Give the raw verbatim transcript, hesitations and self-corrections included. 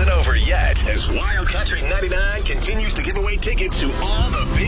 isn't over yet, as Wild Country ninety-nine continues to give away tickets to all the